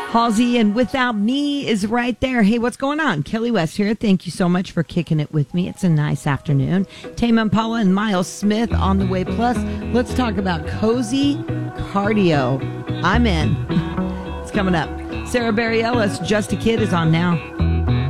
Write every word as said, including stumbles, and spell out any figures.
Halsey and Without Me is right there. Hey, what's going on? Kelly West here. Thank you so much for kicking it with me. It's a nice afternoon. Tame Impala and Miles Smith on the way. Plus, let's talk about cozy cardio. I'm in. It's coming up. Sarah Bareilles, Just a Kid, is on now.